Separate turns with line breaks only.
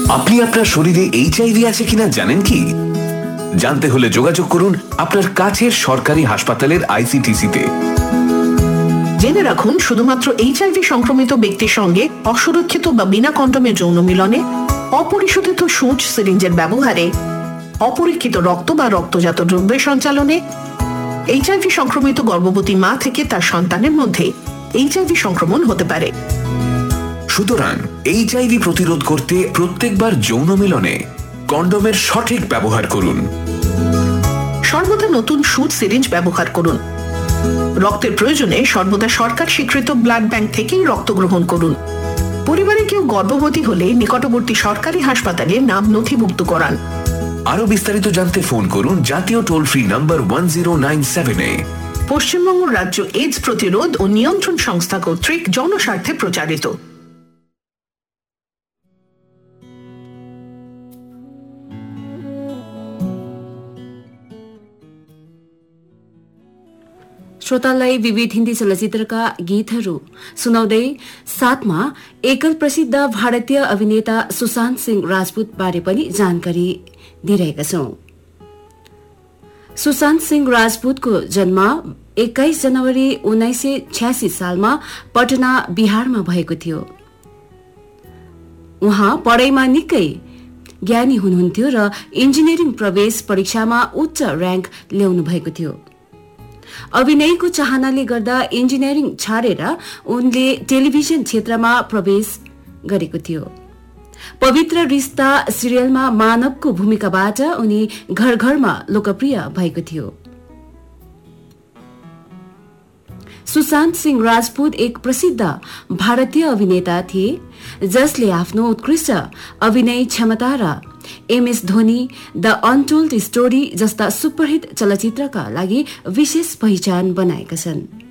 আপনি আপনার শরীরে এইচআইভি আছে কিনা জানেন কি? জানতে হলে যোগাযোগ করুন আপনার কাছের সরকারি হাসপাতালের আইসিটিসিতে।
জেনে রাখুন, শুধুমাত্র এইচআইভি সংক্রমিত ব্যক্তির সঙ্গে অসুরক্ষিত বা বিনা কন্ডোমের যৌন মিলনে, অপরিশোধিত সূঁচ সিরিঞ্জের ব্যবহারে, অপরীক্ষিত রক্ত বা রক্তজাত দ্রব্যের সঞ্চালনে, এইচআইভি সংক্রমিত গর্ভবতী মা থেকে তার সন্তানের মধ্যে এইচআইভি সংক্রমণ হতে পারে।
সুতরাং এইচআইভি প্রতিরোধ করতে প্রত্যেকবার যৌন মিলনে কন্ডোমের সঠিক ব্যবহার করুন।
সর্বদা নতুন সূঁচ সিরিঞ্জ ব্যবহার করুন। রক্তের প্রয়োজনে সর্বদা সরকার স্বীকৃত ব্লাড ব্যাংক থেকেই রক্ত গ্রহণ করুন। পরিবারে কেউ গর্ভবতী হলে নিকটবর্তী সরকারি হাসপাতালে নাম নথিভুক্ত করান।
আরো বিস্তারিত জানতে ফোন করুন জাতীয় টোল ফ্রি নম্বর 1097-এ।
পশ্চিমবঙ্গ রাজ্য এইডস প্রতিরোধ ও নিয়ন্ত্রণ সংস্থা কর্তৃক জনস্বার্থে প্রচারিত।
श्रोतालाई विविध हिन्दी चलचित्रका गीतहरू सुनाउँदै साथमा एकल प्रसिद्ध भारतीय अभिनेता सुशान्त सिंह राजपूत बारे पनि जानकारी दिइरहेका छौं। सुशान्त सिंह राजपूतको जन्म 21 जनवरी 1986 सालमा पटना, बिहारमा भएको थियो। उहाँ पढाइमा निकै ज्ञानी हुनुहुन्थ्यो र इन्जिनियरिङ प्रवेश परीक्षामा उच्च र्याङ्क ल्याउनु भएको थियो। अभिनयको चाहनाले गर्दा इन्जिनियरिङ छाडेर उनले टेलिभिजन क्षेत्रमा प्रवेश गरेको थियो। पवित्र रिश्ता सिरियलमा मानवको भूमिकाबाट उनी घर घरमा लोकप्रिय भएको थियो। सुशान्त सिंह राजपूत एक प्रसिद्ध भारतीय अभिनेता थिए, जसले आफ्नो उत्कृष्ट अभिनय क्षमता र MS Dhoni, the untold story जस्ता सुपरहिट चलचित्रका लागि विशेष पहिचान बनाएका छन्।